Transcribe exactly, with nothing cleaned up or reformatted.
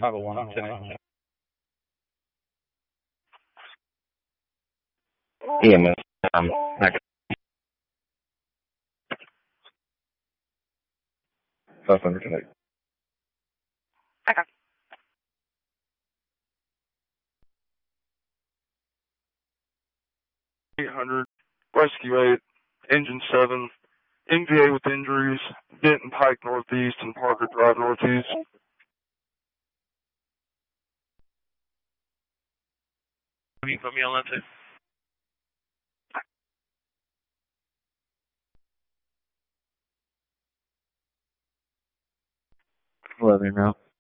five oh one ten. E M S. Um, South Central Connect. Okay. eight hundred, Rescue eight, Engine seven, M V A with injuries, Denton Pike Northeast and Parker Drive Northeast. Can you put me on that too? Eleven now.